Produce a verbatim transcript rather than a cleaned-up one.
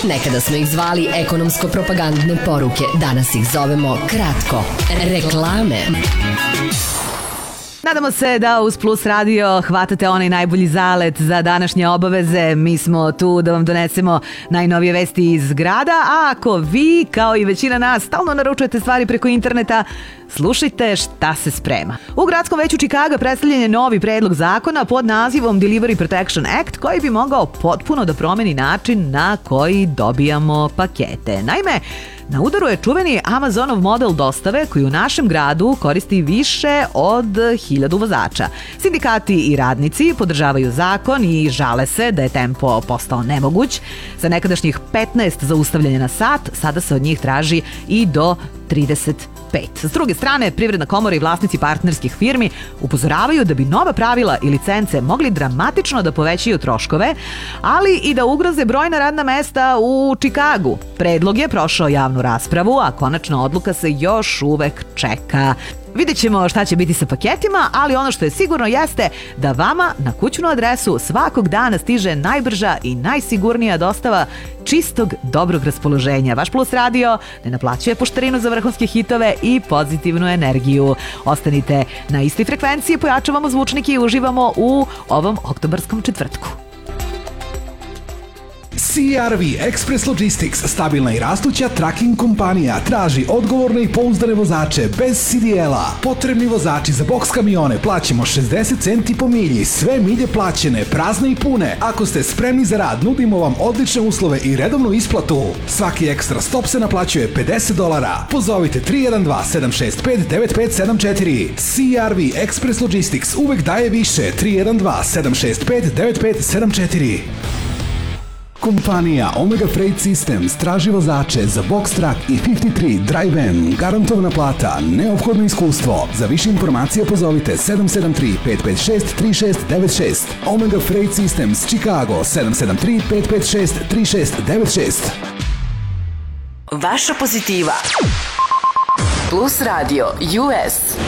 Nekada smo ih zvali ekonomsko-propagandne poruke, danas ih zovemo kratko reklame. Nadamo se da uz Plus radio hvatate onaj najbolji zalet za današnje obaveze. Mi smo tu da vam donesemo najnovije vesti iz grada, a ako vi, kao i većina nas, stalno naručujete stvari preko interneta, slušajte šta se sprema. U Gradskom veću Čikaga predstavljen je novi predlog zakona pod nazivom Delivery Protection Act, koji bi mogao potpuno da promeni način na koji dobijamo pakete. Naime, na udaru je čuveni Amazonov model dostave koji u našem gradu koristi više od hiljadu vozača. Sindikati i radnici podržavaju zakon i žale se da je tempo postao nemoguć. Za nekadašnjih petnaest zaustavljanja na sat, sada se od njih traži i do trideset pet. S druge strane, Privredna komora i vlasnici partnerskih firmi upozoravaju da bi nova pravila i licence mogli dramatično da povećaju troškove, ali i da ugroze brojna radna mesta u Čikagu. Predlog je prošao javnu raspravu, a konačna odluka se još uvek čeka. Vidjet ćemo šta će biti sa paketima, ali ono što je sigurno jeste da vama na kućnu adresu svakog dana stiže najbrža i najsigurnija dostava čistog dobrog raspoloženja. Vaš Plus radio ne naplaćuje poštarinu za vrhunske hitove i pozitivnu energiju. Ostanite na istoj frekvenciji, pojačavamo zvučnike i uživamo u ovom oktobarskom četvrtku. C R V Express Logistics, stabilna i rastuća tracking kompanija, traži odgovorne i pouzdane vozače bez C D L-a. Potrebni vozači za boks kamione plaćamo šezdeset centi po milji, sve milje plaćene, prazne i pune. Ako ste spremni za rad, nudimo vam odlične uslove i redovnu isplatu. Svaki ekstra stop se naplaćuje pedeset dolara. Pozovite tri jedan dva sedam šest pet devet pet sedam četiri. C R V Express Logistics uvek daje više. tri jedan dva sedam šest pet devet pet sedam četiri. Kompanija Omega Freight Systems traži vozače za box truck i pedeset tri Drive N. Garantovana plata, neophodno iskustvo. Za više informacije pozovite sedam sedam tri pet pet šest tri šest devet šest. Omega Freight Systems, Chicago, sedam sedam tri pet pet šest tri šest devet šest. Vaša pozitiva. Plus radio U S.